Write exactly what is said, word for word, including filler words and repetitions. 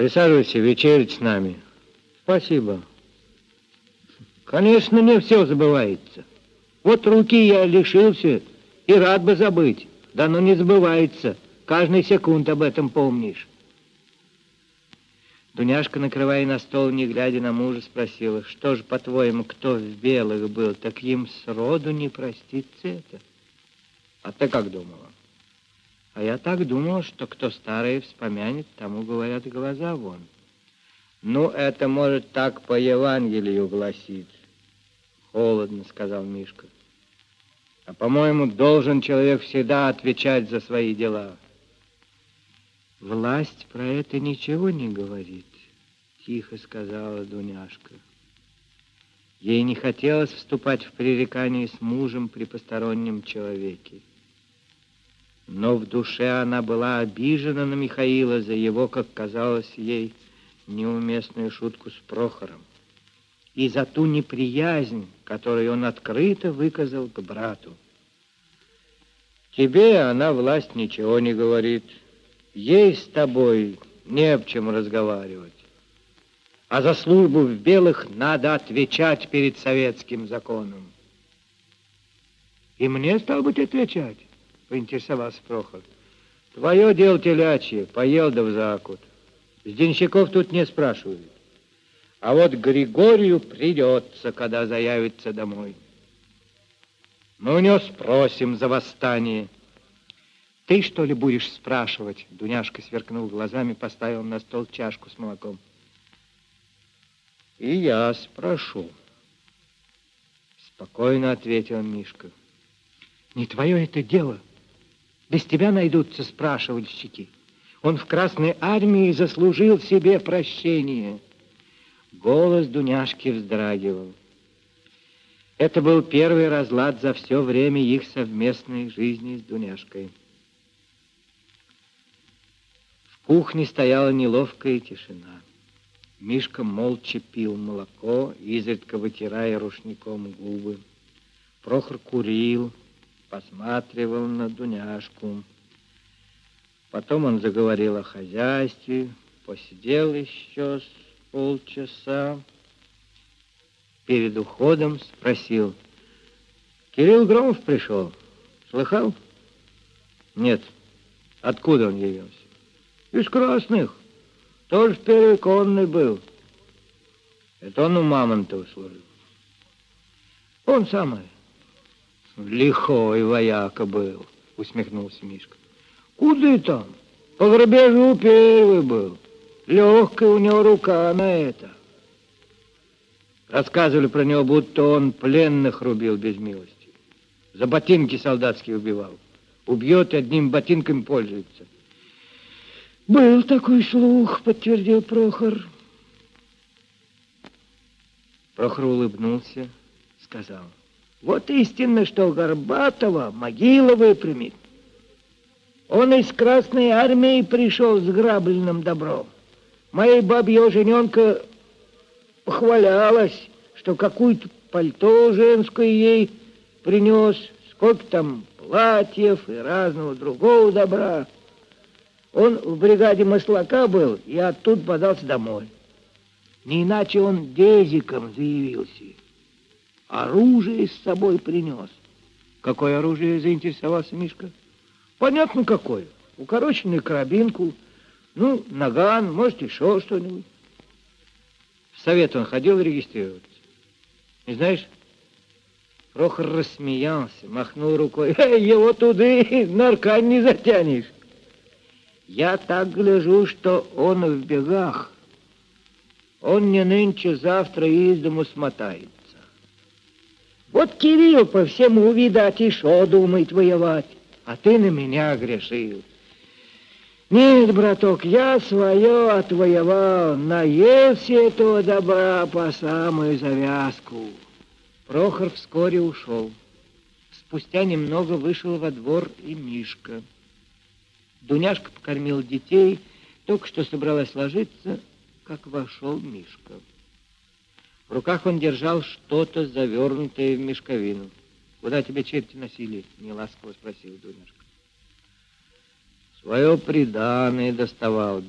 Присаживайся, вечерить с нами. Спасибо. Конечно, не все забывается. Вот руки я лишился и рад бы забыть. Да но не забывается. Каждый секунд об этом помнишь. Дуняшка, накрывая на стол, не глядя на мужа, спросила: что же, по-твоему, кто в белых был, так им сроду не простится это? А ты как думала? А я так думала, что кто старое вспомянет, тому, говорят, глаза вон. Ну, это может так по Евангелию гласить. Холодно, сказал Мишка. А, по-моему, должен человек всегда отвечать за свои дела. Власть про это ничего не говорит, тихо сказала Дуняшка. Ей не хотелось вступать в пререкание с мужем при постороннем человеке. Но в душе она была обижена на Михаила за его, как казалось ей, неуместную шутку с Прохором и за ту неприязнь, которую он открыто выказал к брату. Тебе она, власть, ничего не говорит. Ей с тобой не об чем разговаривать. А за службу в белых надо отвечать перед советским законом. И мне, стало быть, отвечать? Поинтересовался Прохор. Твое дело телячье, поел да в закут. С денщиков тут не спрашивают. А вот Григорию придется, когда заявится домой. Мы у него спросим за восстание. Ты, что ли, будешь спрашивать? Дуняшка сверкнул глазами, поставил на стол чашку с молоком. И я спрошу. Спокойно ответил Мишка. Не твое это дело. Без тебя найдутся спрашивальщики. Он в Красной армии заслужил себе прощение. Голос Дуняшки вздрагивал. Это был первый разлад за все время их совместной жизни с Дуняшкой. В кухне стояла неловкая тишина. Мишка молча пил молоко, изредка вытирая рушником губы. Прохор курил, посматривал на Дуняшку. Потом он заговорил о хозяйстве, посидел еще с полчаса. Перед уходом спросил: Кирилл Громов пришел? Слыхал? Нет. Откуда он явился? Из Красных. Тоже первый конный был. Это он у Мамонтова служил. Он самый. Лихой вояка был, усмехнулся Мишка. Куда там? По грабежу первый был. Легкая у него рука на это. Рассказывали про него, будто он пленных рубил без милости. За ботинки солдатские убивал. Убьет и одним ботинком пользуется. Был такой слух, подтвердил Прохор. Прохор улыбнулся, сказал: вот истинно, что Горбатова могила выпрямит. Он из Красной армии пришел с грабленным добром. Моя бабья жененка похвалялась, что какую-то пальто женское ей принес, сколько там платьев и разного другого добра. Он в бригаде Маслака был и оттуда подался домой. Не иначе он дезиком заявился. Оружие с собой принес. Какое оружие, заинтересовался Мишка? Понятно, какое. Укороченную карабинку, ну, наган, может, еще что-нибудь. В совет он ходил регистрироваться. Не знаешь? Прохор рассмеялся, махнул рукой. Эй, его туды наркань не затянешь. Я так гляжу, что он в бегах. Он не нынче-завтра из дому смотается. Вот Кирилл по всему, видать, и шо думает воевать, а ты на меня грешил. Нет, браток, я свое отвоевал, наелся этого добра по самую завязку. Прохор вскоре ушел. Спустя немного вышел во двор и Мишка. Дуняшка покормила детей, только что собралась ложиться, как вошел Мишка. В руках он держал что-то, завернутое в мешковину. Куда тебя черти носили? Неласково спросила Дуняшка. Свое приданое доставал.